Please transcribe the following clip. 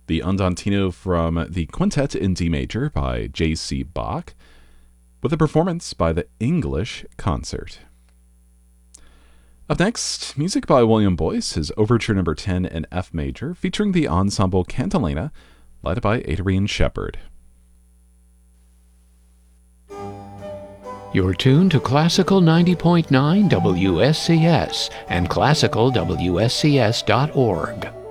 the Andantino from the Quintet in D major by J.C. Bach, with a performance by the English Concert. Up next, music by William Boyce, his Overture No. 10 in F major, featuring the Ensemble Cantilena, led by Adrian Shepard. You're tuned to Classical 90.9 WSCS and classicalwscs.org.